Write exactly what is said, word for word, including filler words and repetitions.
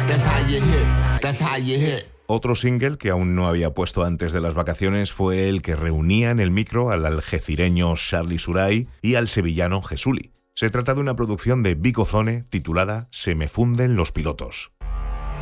That's how you hit. That's how you hit. Otro single que aún no había puesto antes de las vacaciones fue el que reunía en el micro al algecireño Charly Suray y al sevillano Jesuli. Se trata de una producción de Vico Zone titulada Se me funden los pilotos.